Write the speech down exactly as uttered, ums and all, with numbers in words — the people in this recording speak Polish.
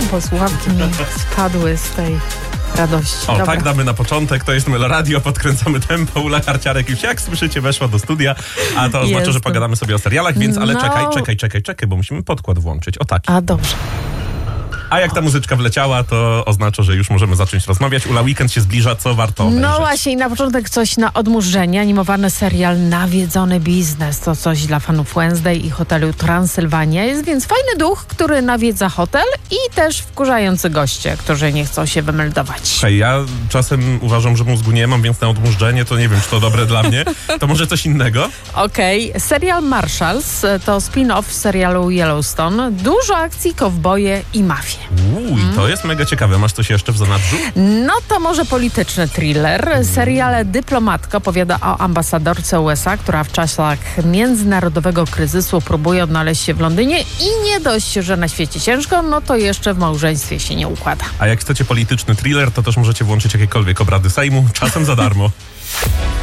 bo słuchawki mi spadły z tej radości. O, Dobra. tak damy na początek. To jest Melo Radio, podkręcamy tempo. Ula Karciarek już, jak słyszycie, weszła do studia, a to oznacza, Jestem. że pogadamy sobie o serialach, więc ale No. czekaj, czekaj, czekaj, czekaj, bo musimy podkład włączyć. O taki. A dobrze. A jak ta muzyczka wleciała, to oznacza, że już możemy zacząć rozmawiać. Ula, weekend się zbliża, co warto obejrzeć? No właśnie i na początek coś na odmurzenie. Animowany serial Nawiedzony biznes. To coś dla fanów Wednesday i hotelu Transylwania. Jest więc fajny duch, który nawiedza hotel i też wkurzający goście, którzy nie chcą się wymeldować. Hej, ja czasem uważam, że mózgu nie mam, więc na odmurzenie to nie wiem, czy to dobre dla mnie. To może coś innego? Okej, okay. Serial Marshalls to spin-off serialu Yellowstone. Dużo akcji, kowboje i mafie. Uj, to jest mega ciekawe. Masz coś jeszcze w zanadrzu? No to może polityczny thriller. Serial Dyplomatka opowiada o ambasadorce U S A, która w czasach międzynarodowego kryzysu próbuje odnaleźć się w Londynie i nie dość, że na świecie ciężko, no to jeszcze w małżeństwie się nie układa. A jak chcecie polityczny thriller, to też możecie włączyć jakiekolwiek obrady Sejmu, czasem za darmo.